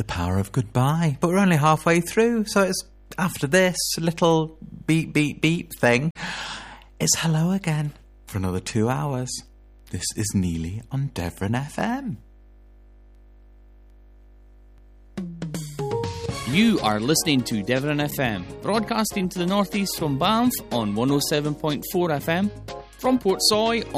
The Power of Goodbye. But we're only halfway through, so it's after this little beep, beep, beep thing. It's hello again for another 2 hours. This is Neely on Devon FM. You are listening to Devon FM, broadcasting to the northeast from Banff on 107.4 FM, from Portsoy